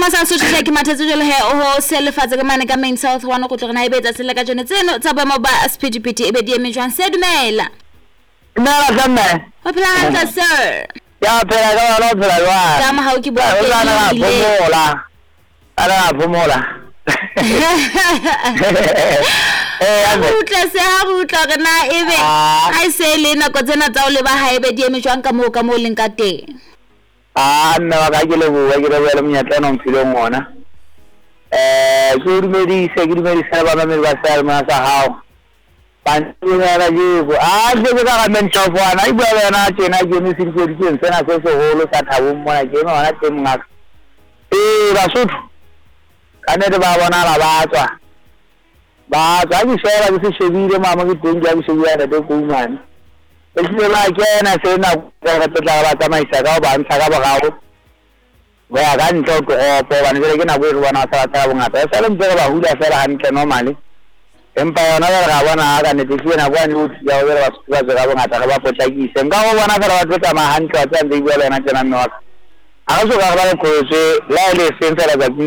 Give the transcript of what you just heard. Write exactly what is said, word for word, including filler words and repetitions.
sa so tshela ke mathatse jole he o selefatsa ke mane ka Main South one go tlogena e betsa sele ka jone tseno tsa ba mo ba speedipiti e be di eme jwang se dumela Dumela tsamme o phela hantle sir ya phela ka lo phela jwang ka ma ha o ke bua ke la phomola ala phomola eh a butla se ha butla re na ebe a se le nako tsena tsa o le ba ha ebe di eme jwang ka mo ka mo leng ka teng ah nna ba ke le bua ke le bua monyetla no mphilong ona eh ke dumedi se ke dumedi sa ba me ba sa ma sa hao Pantura jibu ah je ka men chofwana I bua na tena ke ni sin ke ke sena se se holo sa thabu mona ke no na te mga eh basotho kana de ba bona la ba tswa ba tswa ke shera ke se shebile mama ke teng ke shebile na de kunyane e se la ke na se na ka tla ba tsamaisa ka ba ntsha ka ba gago ba ga ntlo ko po ba ne ke na go re bona sa sa bongata sa le ntse ba hula fela hantle normally empa yona ga bona ga ne ke na kwa ni ya o ba ba ga bongata ga ba potlakise nka go bona fela ba tsa ma hantle tsa ntse bua le na tsena nna a go ga ba go se la le sentse la